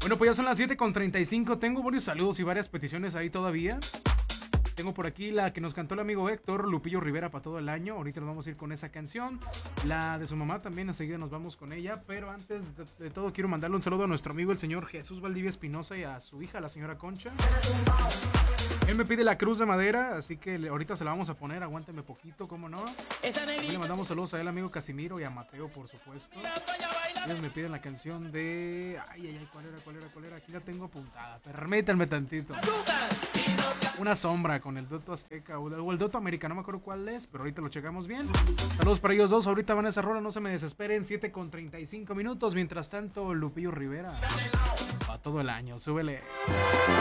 Bueno, pues ya son las 7:35. Tengo varios saludos y varias peticiones ahí todavía. Tengo por aquí la que nos cantó el amigo Héctor, Lupillo Rivera, para todo el año. Ahorita nos vamos a ir con esa canción. La de su mamá también, enseguida nos vamos con ella. Pero antes de todo quiero mandarle un saludo a nuestro amigo el señor Jesús Valdivia Espinosa y a su hija, la señora Concha. Él me pide la cruz de madera, así que ahorita se la vamos a poner. Aguánteme poquito, ¿cómo no? También le mandamos saludos a él, amigo Casimiro, y a Mateo, por supuesto. Ellos me piden la canción de... Ay, ¿cuál era? Aquí la tengo apuntada. Permítanme tantito. Una sombra con el Doto Azteca o el Doto América, no me acuerdo cuál es, pero ahorita lo checamos bien. Saludos para ellos dos, ahorita van a esa rola, no se me desesperen. 7:35 minutos. Mientras tanto, Lupillo Rivera, para todo el año, súbele.